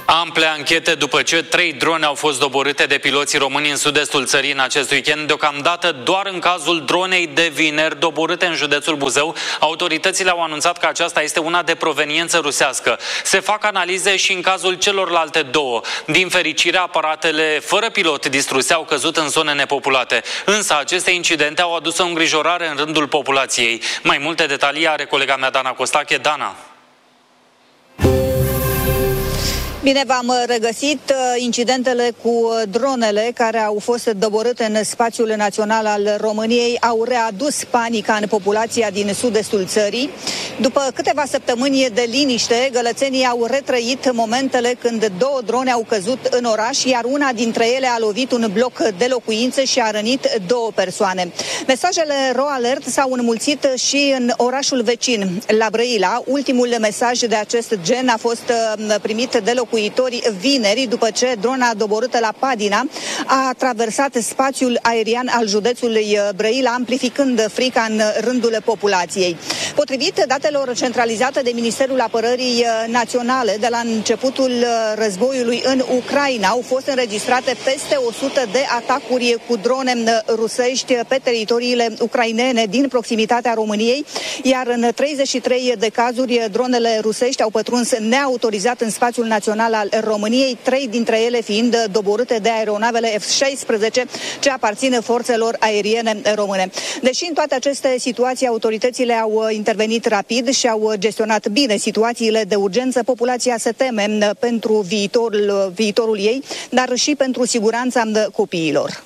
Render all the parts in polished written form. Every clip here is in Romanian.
Ample anchete după ce 3 drone au fost doborâte de piloții români în sud-estul țării în acest weekend. Deocamdată, doar în cazul dronei de vineri doborâte în județul Buzău, autoritățile au anunțat că aceasta este una de proveniență rusească. Se fac analize și în cazul celorlalte 2. Din fericire, aparatele fără pilot distruse au căzut în zone nepopulate. Însă aceste incidente au adus o îngrijorare în rândul populației. Mai multe detalii are colega mea Dana Costache. Dana. Bine v-am regăsit. Incidentele cu dronele care au fost doborâte în spațiul național al României au readus panica în populația din sud-estul țării. După câteva săptămâni de liniște, gălățenii au retrăit momentele când 2 drone au căzut în oraș, iar una dintre ele a lovit un bloc de locuințe și a rănit 2 persoane. Mesajele RoAlert s-au înmulțit și în orașul vecin, la Brăila. Ultimul mesaj de acest gen a fost primit de locuitorii vineri, după ce drona doborâtă la Padina a traversat spațiul aerian al județului Brăila, amplificând frica în rândul populației. Potrivit datelor centralizate de Ministerul Apărării Naționale, de la începutul războiului în Ucraina au fost înregistrate peste 100 de atacuri cu drone rusești pe teritoriile ucrainene din proximitatea României, iar în 33 de cazuri dronele rusești au pătruns neautorizat în spațiul național al României, 3 dintre ele fiind doborâte de aeronavele F-16 ce aparțin forțelor aeriene române. Deși în toate aceste situații autoritățile au intervenit rapid și au gestionat bine situațiile de urgență, populația se teme pentru viitorul ei, dar și pentru siguranța copiilor.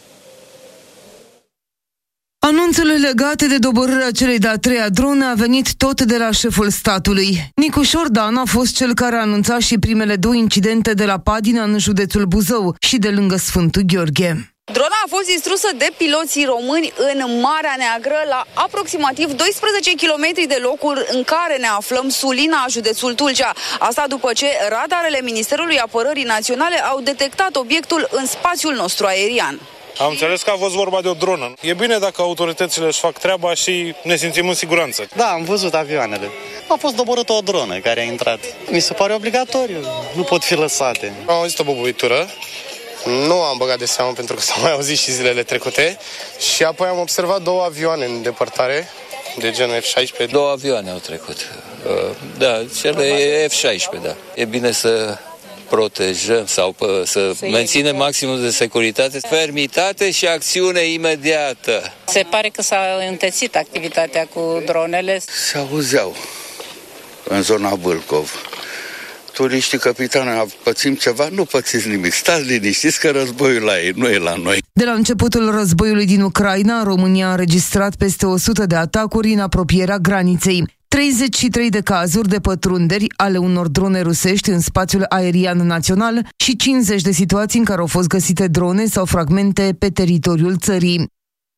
Anunțul legat de doborârea celei de-a 3-a drone a venit tot de la șeful statului. Nicușor Dan a fost cel care a anunțat și primele 2 incidente de la Padina în județul Buzău și de lângă Sfântul Gheorghe. Drona a fost distrusă de piloții români în Marea Neagră, la aproximativ 12 km de locul în care ne aflăm, Sulina, județul Tulcea. Asta după ce radarele Ministerului Apărării Naționale au detectat obiectul în spațiul nostru aerian. Am înțeles că a fost vorba de o dronă. E bine dacă autoritățile își fac treaba și ne simțim în siguranță. Da, am văzut avioanele. A fost doborâtă o dronă care a intrat. Mi se pare obligatoriu, nu pot fi lăsate. Am auzit o bubuitură, nu am băgat de seamă pentru că s-au mai auzit și zilele trecute și apoi am observat 2 avioane în depărtare, de genul F-16. 2 avioane au trecut. Da, cele F-16, da. E bine să protejăm sau să menținem maximul de securitate, fermitate și acțiune imediată. Se pare că s-a întețit activitatea cu dronele. Se auzeau în zona Vâlcov. Turiștii, capitane, pățim ceva? Nu pățiți nimic. Stați liniștiți că războiul la ei, nu e la noi. De la începutul războiului din Ucraina, România a înregistrat peste 100 de atacuri în apropierea graniței. 33 de cazuri de pătrunderi ale unor drone rusești în spațiul aerian național și 50 de situații în care au fost găsite drone sau fragmente pe teritoriul țării.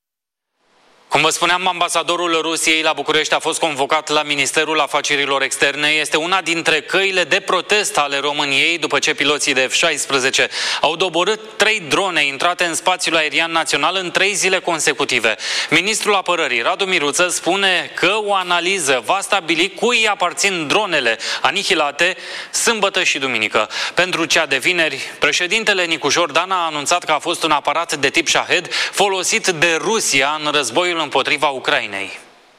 Cum vă spuneam, ambasadorul Rusiei la București a fost convocat la Ministerul Afacerilor Externe. Este una dintre căile de protest ale României după ce piloții de F-16 au doborât 3 drone intrate în spațiul aerian național în 3 zile consecutive. Ministrul Apărării, Radu Miruță, spune că o analiză va stabili cui aparțin dronele anihilate sâmbătă și duminică. Pentru cea de vineri, președintele Nicușor Dan a anunțat că a fost un aparat de tip Shahed folosit de Rusia în războiul împotriva Ucrainei.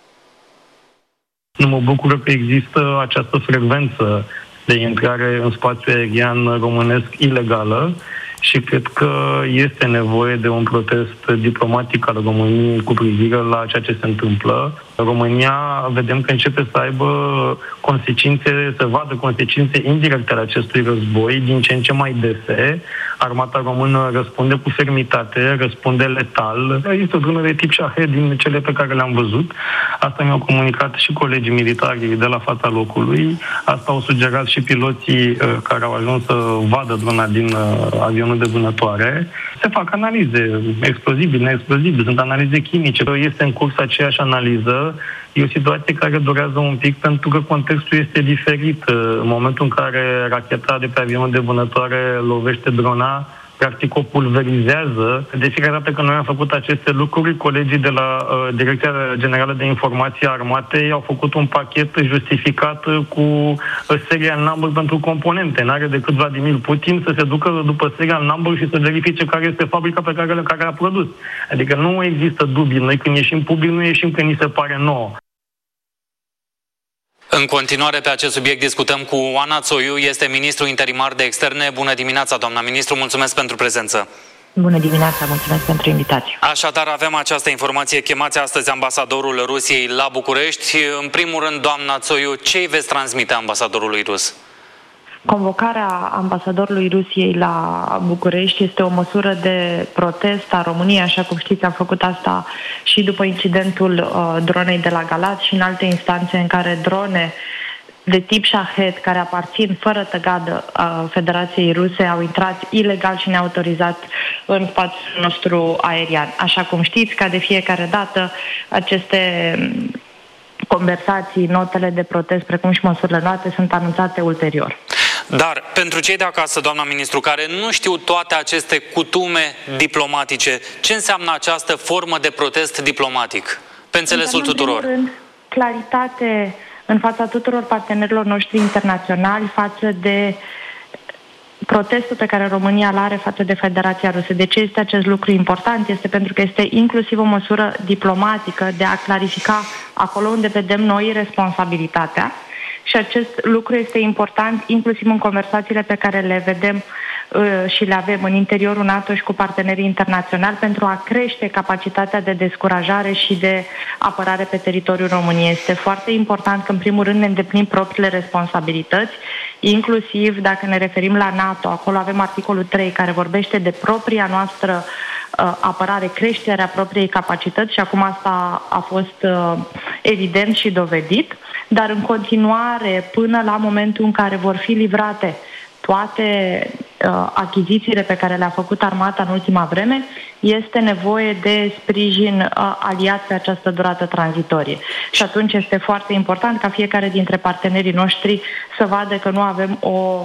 Nu mă bucur că există această frecvență de intrare în spațiul aerian românesc ilegală și cred că este nevoie de un protest diplomatic al României cu privire la ceea ce se întâmplă. România, vedem că începe să aibă consecințe, să vadă consecințe indirecte ale acestui război din ce în ce mai dese. Armata română răspunde cu fermitate, răspunde letal. Este o dronă de tip Shahed din cele pe care le-am văzut. Asta mi-au comunicat și colegii militari de la fața locului. Asta au sugerat și piloții care au ajuns să vadă drona din avionul de vânătoare. Se fac analize, explozibili, neexplozibili, sunt analize chimice. Este în curs aceeași analiză. E o situație care durează un pic pentru că contextul este diferit. În momentul în care racheta de pe avionul de vânătoare lovește drona, practic o pulverizează. De fiecare dată când noi am făcut aceste lucruri, colegii de la Direcția Generală de Informații a Armatei au făcut un pachet justificat cu serial number pentru componente. N-are decât Vladimir Putin să se ducă după serial number și să verifice care este fabrica pe care a produs. Adică nu există dubii. Noi când ieșim public, nu ieșim când ni se pare nouă. În continuare pe acest subiect discutăm cu Oana Țoiu, este ministru interimar de externe. Bună dimineața, doamna ministru, mulțumesc pentru prezență. Bună dimineața, mulțumesc pentru invitație. Așadar, avem această informație. Chemați astăzi ambasadorul Rusiei la București. În primul rând, doamna Țoiu, ce îi veți transmite ambasadorului rus? Convocarea ambasadorului Rusiei la București este o măsură de protest a României, așa cum știți, am făcut asta și după incidentul dronei de la Galați și în alte instanțe în care drone de tip Shahed, care aparțin fără tăgadă Federației Ruse, au intrat ilegal și neautorizat în spațiul nostru aerian. Așa cum știți, ca de fiecare dată, aceste conversații, notele de protest, precum și măsurile luate, sunt anunțate ulterior. Dar, pentru cei de acasă, doamna ministru, care nu știu toate aceste cutume diplomatice, ce înseamnă această formă de protest diplomatic? Pe înțelesul tuturor. În primul rând, claritate în fața tuturor partenerilor noștri internaționali față de protestul pe care România îl are față de Federația Rusă. De ce este acest lucru important? Este pentru că este inclusiv o măsură diplomatică de a clarifica acolo unde vedem noi responsabilitatea. Și acest lucru este important inclusiv în conversațiile pe care le vedem și le avem în interiorul NATO și cu partenerii internaționali pentru a crește capacitatea de descurajare și de apărare pe teritoriul României. Este foarte important că, în primul rând, ne îndeplinim propriile responsabilități, inclusiv dacă ne referim la NATO. Acolo avem articolul 3 care vorbește de propria noastră apărare, creșterea propriei capacități și acum asta a fost evident și dovedit, dar în continuare, până la momentul în care vor fi livrate toate achizițiile pe care le-a făcut armata în ultima vreme, este nevoie de sprijin aliat pe această durată tranzitorie. Și atunci este foarte important ca fiecare dintre partenerii noștri să vadă că nu avem o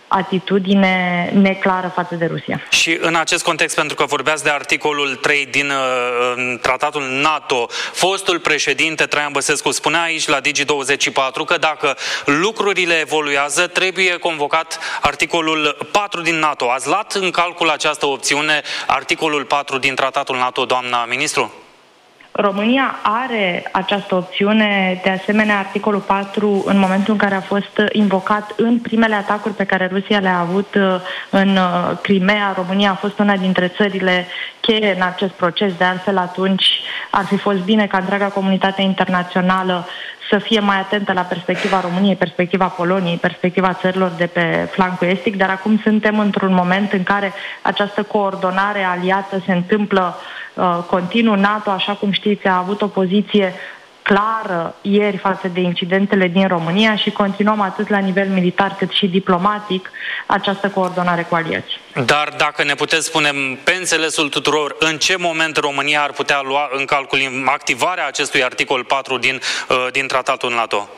atitudine neclară față de Rusia. Și în acest context, pentru că vorbeați de articolul 3 din tratatul NATO, fostul președinte Traian Băsescu spunea aici la Digi24 că dacă lucrurile evoluează, trebuie convocat articolul 4 din NATO. Ați luat în calcul această opțiune, articolul 4 din tratatul NATO, doamna ministru? România are această opțiune, de asemenea articolul 4, în momentul în care a fost invocat în primele atacuri pe care Rusia le-a avut în Crimea. România a fost una dintre țările cheie în acest proces, de altfel atunci ar fi fost bine ca întreaga comunitate internațională să fie mai atentă la perspectiva României, perspectiva Poloniei, perspectiva țărilor de pe flancul estic, dar acum suntem într-un moment în care această coordonare aliată se întâmplă continuu. NATO, așa cum știți, a avut o poziție clară ieri față de incidentele din România și continuăm atât la nivel militar cât și diplomatic această coordonare cu aliații. Dar dacă ne puteți spune pe înțelesul tuturor în ce moment România ar putea lua în calcul activarea acestui articol 4 din tratatul NATO?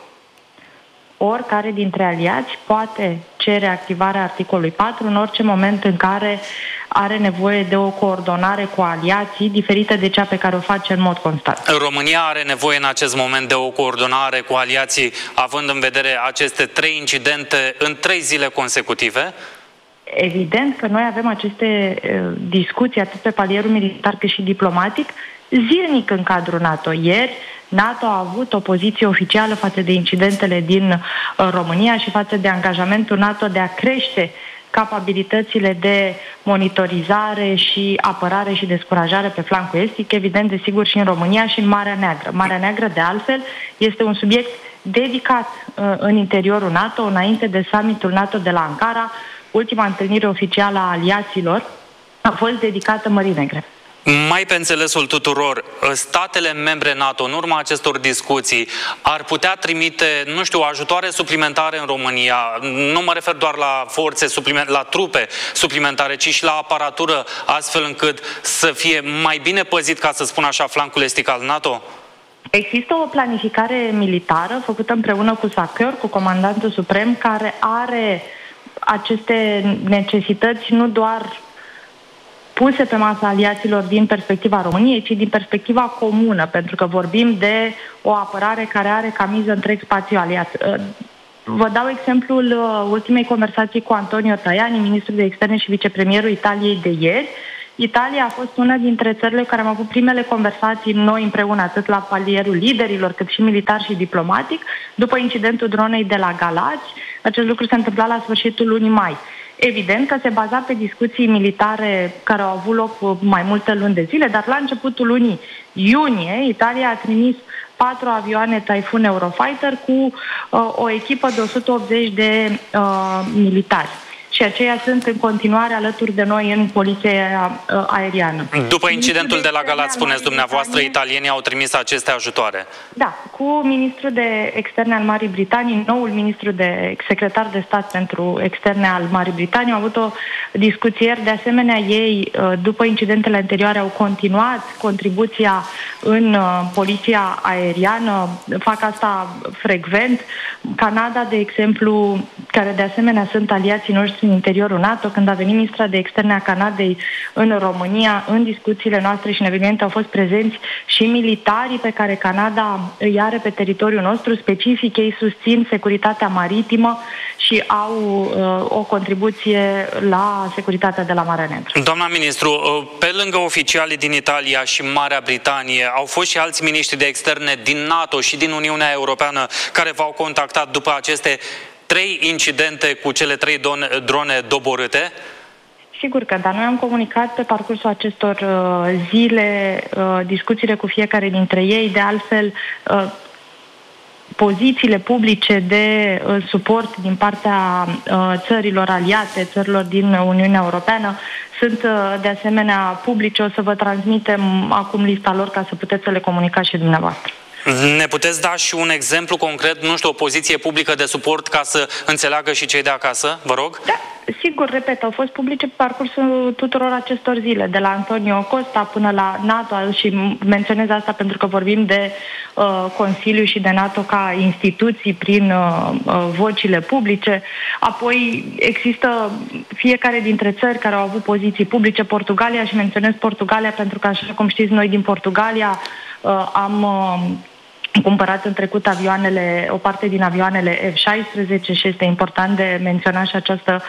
Oricare dintre aliați poate cere activarea articolului 4 în orice moment în care are nevoie de o coordonare cu aliații diferită de cea pe care o face în mod constant. România are nevoie în acest moment de o coordonare cu aliații, având în vedere aceste 3 incidente în 3 zile consecutive? Evident că noi avem aceste discuții atât pe palierul militar cât și diplomatic zilnic în cadrul NATO. Ieri NATO a avut o poziție oficială față de incidentele din România și față de angajamentul NATO de a crește capabilitățile de monitorizare și apărare și descurajare pe flancul estic, evident, desigur, și în România și în Marea Neagră. Marea Neagră, de altfel, este un subiect dedicat în interiorul NATO, înainte de summitul NATO de la Ankara. Ultima întâlnire oficială a aliaților a fost dedicată Mării Negre. Mai pe înțelesul tuturor, statele membre NATO, în urma acestor discuții, ar putea trimite, nu știu, ajutoare suplimentare în România. Nu mă refer doar la forțe suplimentare, la trupe suplimentare, ci și la aparatură, astfel încât să fie mai bine păzit, ca să spun așa, flancul estic al NATO? Există o planificare militară făcută împreună cu SACEUR, cu Comandantul Suprem, care are aceste necesități nu doar puse pe masa aliaților din perspectiva României, ci din perspectiva comună, pentru că vorbim de o apărare care are ca miză întreg spațiul aliat. Vă dau exemplul ultimei conversații cu Antonio Tajani, ministrul de externe și vicepremierul Italiei de ieri. Italia a fost una dintre țările care am avut primele conversații noi împreună, atât la palierul liderilor, cât și militar și diplomatic, după incidentul dronei de la Galați. Acest lucru se întâmpla la sfârșitul lunii mai. Evident că se baza pe discuții militare care au avut loc mai multe luni de zile, dar la începutul lunii iunie, Italia a trimis 4 avioane Typhoon Eurofighter cu o echipă de 180 de militari. Și aceia sunt în continuare alături de noi în poliția aeriană. După incidentul de la Galați, spuneți dumneavoastră, italienii au trimis aceste ajutoare. Da, cu ministrul de externe al Marii Britanii, noul ministru de secretar de stat pentru externe al Marii Britanii, au avut o discuție ieri. De asemenea, ei, după incidentele anterioare, au continuat contribuția în poliția aeriană, fac asta frecvent. Canada, de exemplu, care de asemenea sunt aliații noștri în interiorul NATO, când a venit ministra de externe a Canadei în România, în discuțiile noastre și în evenimente au fost prezenți și militarii pe care Canada îi are pe teritoriul nostru, specific ei susțin securitatea maritimă și au o contribuție la securitatea de la Marea Neagră. Doamna ministru, pe lângă oficialii din Italia și Marea Britanie, au fost și alți miniștri de externe din NATO și din Uniunea Europeană care v-au contactat după aceste 3 incidente cu cele 3 drone doborâte? Sigur că da, noi am comunicat pe parcursul acestor zile discuțiile cu fiecare dintre ei, de altfel pozițiile publice de suport din partea țărilor aliate, țărilor din Uniunea Europeană, sunt de asemenea publice. O să vă transmitem acum lista lor ca să puteți să le comunicați și dumneavoastră. Ne puteți da și un exemplu concret, nu știu, o poziție publică de suport ca să înțeleagă și cei de acasă, vă rog? Da, sigur, repet, au fost publice pe parcursul tuturor acestor zile, de la Antonio Costa până la NATO, și menționez asta pentru că vorbim de Consiliu și de NATO ca instituții prin vocile publice. Apoi există fiecare dintre țări care au avut poziții publice, Portugalia, și menționez Portugalia pentru că, așa cum știți, noi din Portugalia am cumpărat în trecut o parte din avioanele F-16 și este important de menționat și această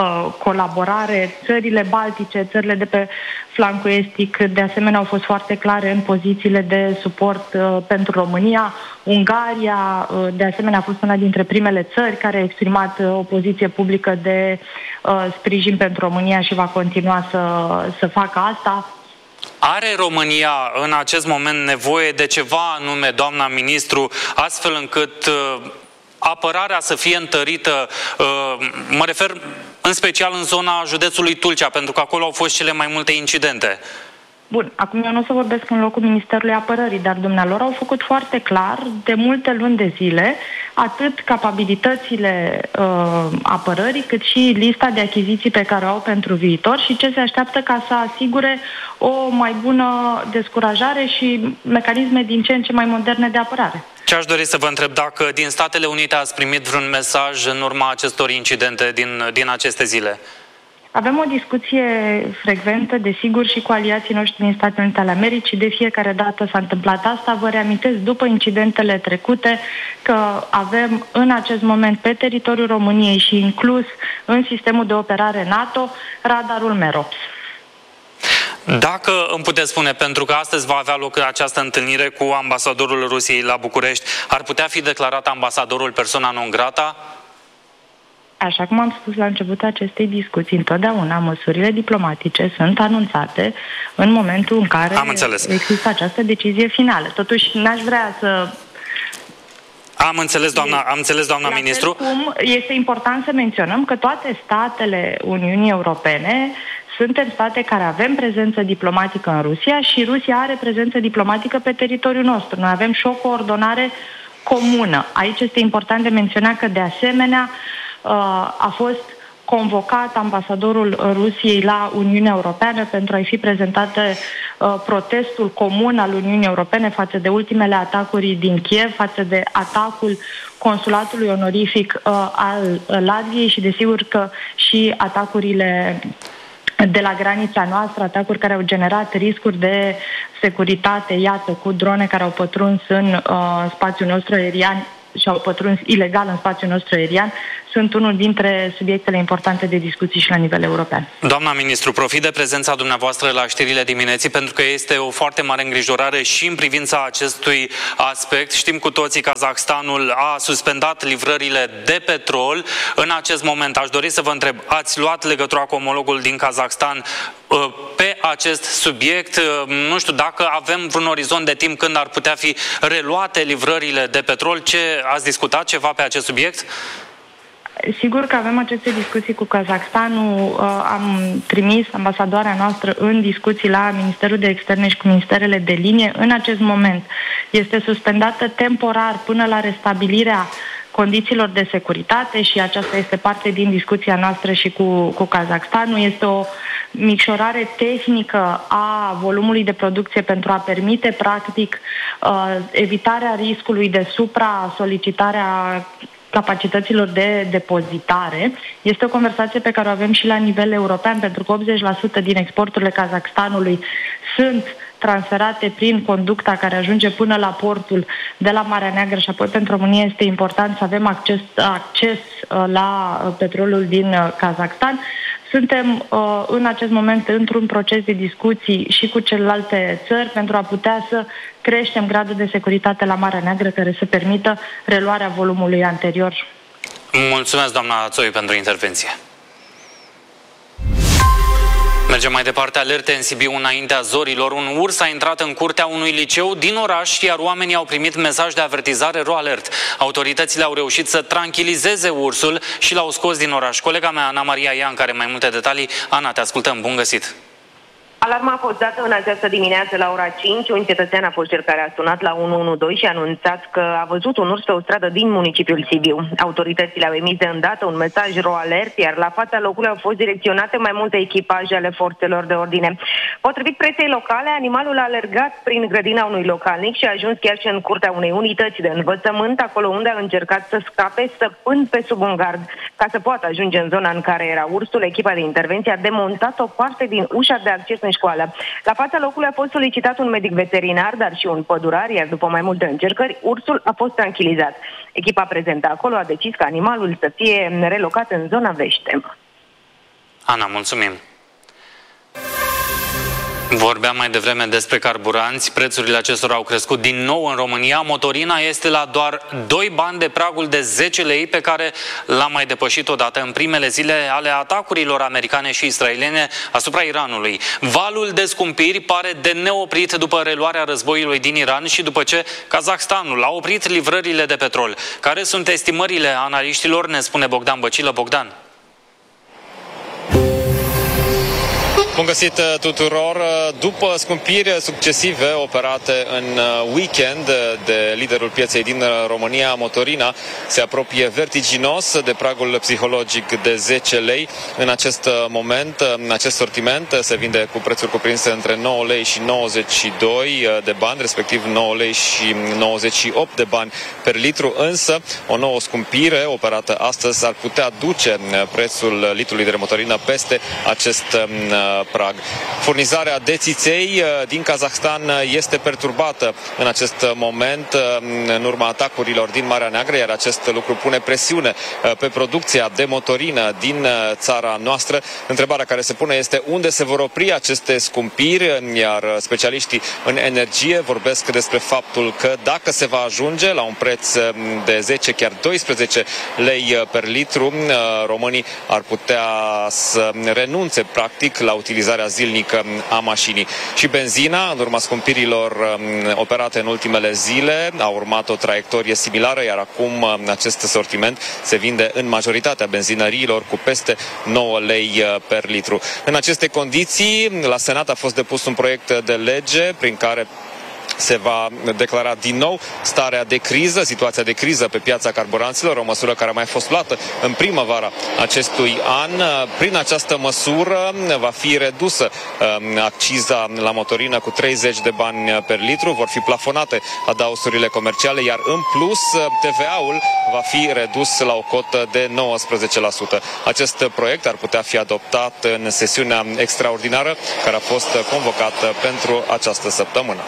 colaborare. Țările baltice, țările de pe flancul estic, de asemenea au fost foarte clare în pozițiile de suport pentru România. Ungaria, de asemenea, a fost una dintre primele țări care a exprimat o poziție publică de sprijin pentru România și va continua să facă asta. Are România în acest moment nevoie de ceva anume, doamna ministru, astfel încât apărarea să fie întărită, mă refer în special în zona județului Tulcea, pentru că acolo au fost cele mai multe incidente? Bun, acum eu nu o să vorbesc în locul Ministerului Apărării, dar dumnealor au făcut foarte clar de multe luni de zile atât capabilitățile apărării, cât și lista de achiziții pe care o au pentru viitor și ce se așteaptă ca să asigure o mai bună descurajare și mecanisme din ce în ce mai moderne de apărare. Ce aș dori să vă întreb, dacă din Statele Unite ați primit vreun mesaj în urma acestor incidente din aceste zile? Avem o discuție frecventă, desigur, și cu aliații noștri din Statele Unite ale Americii. De fiecare dată s-a întâmplat asta. Vă reamintesc, după incidentele trecute, că avem în acest moment pe teritoriul României și inclus în sistemul de operare NATO radarul MEROPS. Dacă îmi puteți spune, pentru că astăzi va avea loc această întâlnire cu ambasadorul Rusiei la București, ar putea fi declarat ambasadorul persona non grata? Așa cum am spus la începutul acestei discuții, întotdeauna măsurile diplomatice sunt anunțate în momentul în care există această decizie finală. Totuși, n-aș vrea să... Am înțeles, doamna ministru. Cum este important să menționăm că toate statele Uniunii Europene suntem state care avem prezență diplomatică în Rusia și Rusia are prezență diplomatică pe teritoriul nostru. Noi avem și o coordonare comună. Aici este important de menționat că, de asemenea, a fost convocat ambasadorul Rusiei la Uniunea Europeană pentru a-i fi prezentate protestul comun al Uniunii Europene față de ultimele atacuri din Kiev, față de atacul consulatului onorific al Latviei și desigur că și atacurile de la granița noastră, atacuri care au generat riscuri de securitate, iată, cu drone care au pătruns în spațiul nostru aerian și au pătruns ilegal în spațiul nostru aerian, sunt unul dintre subiectele importante de discuții și la nivel european. Doamna ministru, profit de prezența dumneavoastră la știrile dimineții, pentru că este o foarte mare îngrijorare și în privința acestui aspect. Știm cu toții că Kazahstanul a suspendat livrările de petrol. În acest moment aș dori să vă întreb, ați luat legătura cu omologul din Kazahstan pe acest subiect? Nu știu dacă avem vreun orizont de timp când ar putea fi reluate livrările de petrol. Ce ați discutat ceva pe acest subiect? Sigur că avem aceste discuții cu Kazahstanul. Am trimis ambasadoarea noastră în discuții la Ministerul de Externe și cu ministerele de linie. În acest moment este suspendată temporar până la restabilirea condițiilor de securitate și aceasta este parte din discuția noastră și cu Kazahstanul. Este o micșorare tehnică a volumului de producție pentru a permite, practic, evitarea riscului de supra-solicitarea capacităților de depozitare. Este o conversație pe care o avem și la nivel european, pentru că 80% din exporturile Kazahstanului sunt transferate prin conducta care ajunge până la portul de la Marea Neagră și apoi pentru România este important să avem acces la petrolul din Kazahstan. Suntem în acest moment într-un proces de discuții și cu celelalte țări pentru a putea să creștem gradul de securitate la Marea Neagră care să permită reluarea volumului anterior. Mulțumesc, doamna Țoi, pentru intervenție. Mergem mai departe, alerte în Sibiu înaintea zorilor. Un urs a intrat în curtea unui liceu din oraș, iar oamenii au primit mesaj de avertizare ro-alert. Autoritățile au reușit să tranquilizeze ursul și l-au scos din oraș. Colega mea, Ana Maria Ianca, are mai multe detalii. Ana, te ascultăm. Bun găsit! Alarma a fost dată în această dimineață la ora 5. Un cetățean a fost cel care a sunat la 112 și a anunțat că a văzut un urs pe o stradă din municipiul Sibiu. Autoritățile au emis de îndată un mesaj ro-alert, iar la fața locului au fost direcționate mai multe echipaje ale forțelor de ordine. Potrivit presei locale, animalul a alergat prin grădina unui localnic și a ajuns chiar și în curtea unei unități de învățământ, acolo unde a încercat să scape, stăpând pe sub un gard. Ca să poată ajunge în zona în care era ursul, echipa de intervenție a demontat o parte din ușa de acces în școală. La fața locului a fost solicitat un medic veterinar, dar și un pădurar, iar după mai multe încercări, ursul a fost tranquilizat. Echipa prezentă acolo a decis ca animalul să fie relocat în zona vește. Ana, mulțumim! Vorbeam mai devreme despre carburanți. Prețurile acestora au crescut din nou în România. Motorina este la doar 2 bani de pragul de 10 lei pe care l-a mai depășit odată în primele zile ale atacurilor americane și israeliene asupra Iranului. Valul de scumpiri pare de neoprit după reluarea războiului din Iran și după ce Kazahstanul a oprit livrările de petrol. Care sunt estimările analiștilor, ne spune Bogdan Băcilă. Bogdan. Bun găsit tuturor! După scumpiri succesive operate în weekend de liderul pieței din România, Motorina se apropie vertiginos de pragul psihologic de 10 lei. În acest moment, acest sortiment se vinde cu prețuri cuprinse între 9 lei și 92 de bani, respectiv 9 lei și 98 de bani per litru, însă o nouă scumpire operată astăzi ar putea duce prețul litrului de motorină peste acest prag. Furnizarea de țiței din Kazahstan este perturbată în acest moment în urma atacurilor din Marea Neagră, iar acest lucru pune presiune pe producția de motorină din țara noastră. Întrebarea care se pune este unde se vor opri aceste scumpiri, iar specialiștii în energie vorbesc despre faptul că dacă se va ajunge la un preț de 10, chiar 12 lei per litru, românii ar putea să renunțe practic la utilizarea zilnică a mașinii. Și benzina, în urma scumpirilor operate în ultimele zile, a urmat o traiectorie similară, iar acum acest sortiment se vinde în majoritatea benzinăriilor cu peste 9 lei per litru. În aceste condiții, la Senat a fost depus un proiect de lege prin care se va declara din nou starea de criză, situația de criză pe piața carburanților, o măsură care a mai fost luată în primăvara acestui an. Prin această măsură va fi redusă acciza la motorină cu 30 de bani per litru, vor fi plafonate adausurile comerciale, iar în plus TVA-ul va fi redus la o cotă de 19%. Acest proiect ar putea fi adoptat în sesiunea extraordinară care a fost convocată pentru această săptămână.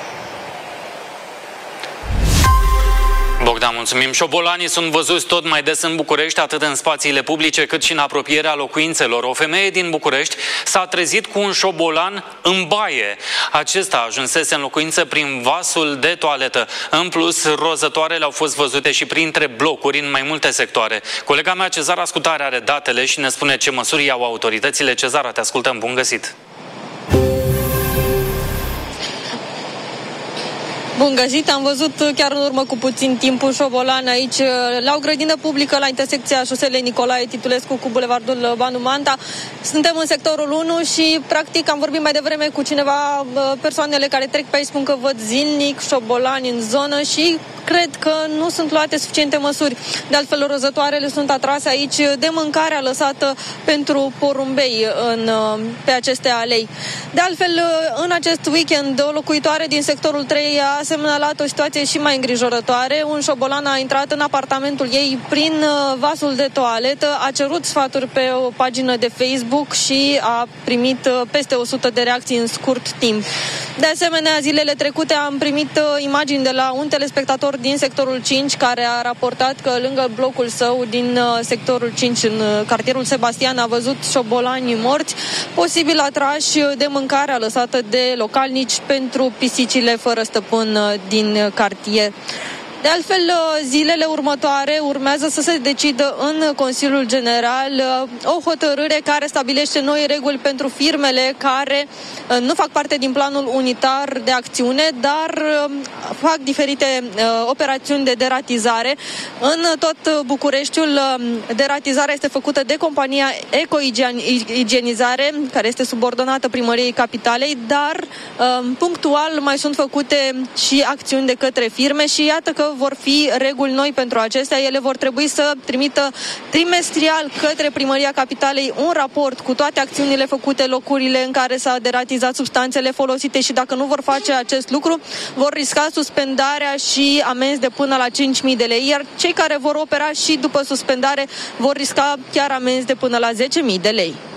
Bogdan, mulțumim. Șobolanii sunt văzuți tot mai des în București, atât în spațiile publice, cât și în apropierea locuințelor. O femeie din București s-a trezit cu un șobolan în baie. Acesta ajunsese în locuință prin vasul de toaletă. În plus, rozătoarele au fost văzute și printre blocuri în mai multe sectoare. Colega mea, Cezara Scutare, are datele și ne spune ce măsuri iau autoritățile. Cezara, te ascultăm. Bun găsit! Bun găsit, am văzut chiar în urmă cu puțin timp un șobolan aici la o grădină publică la intersecția șoselei Nicolae Titulescu cu bulevardul Banu Manta. Suntem în sectorul 1 și practic am vorbit mai devreme cu cineva, persoanele care trec pe aici spun că văd zilnic șobolani în zonă și cred că nu sunt luate suficiente măsuri. De altfel, rozătoarele sunt atrase aici de mâncarea lăsată pentru porumbei pe aceste alei. De altfel, în acest weekend, o locuitoare din sectorul 3 a semnalat o situație și mai îngrijorătoare. Un șobolan a intrat în apartamentul ei prin vasul de toaletă, a cerut sfaturi pe o pagină de Facebook și a primit peste 100 de reacții în scurt timp. De asemenea, zilele trecute am primit imagini de la un telespectator din sectorul 5 care a raportat că lângă blocul său din sectorul 5 în cartierul Sebastian a văzut șobolani morți, posibil atrași de mâncarea lăsată de localnici pentru pisicile fără stăpân din cartier. De altfel, zilele următoare urmează să se decidă în Consiliul General o hotărâre care stabilește noi reguli pentru firmele care nu fac parte din planul unitar de acțiune, dar fac diferite operațiuni de deratizare. În tot Bucureștiul, deratizarea este făcută de compania Eco-Igienizare, care este subordonată Primăriei Capitalei, dar punctual mai sunt făcute și acțiuni de către firme și iată că vor fi reguli noi pentru acestea. Ele vor trebui să trimită trimestrial către Primăria Capitalei un raport cu toate acțiunile făcute, locurile în care s-a deratizat substanțele folosite și dacă nu vor face acest lucru, vor risca suspendarea și amenzi de până la 5.000 de lei, iar cei care vor opera și după suspendare vor risca chiar amenzi de până la 10.000 de lei.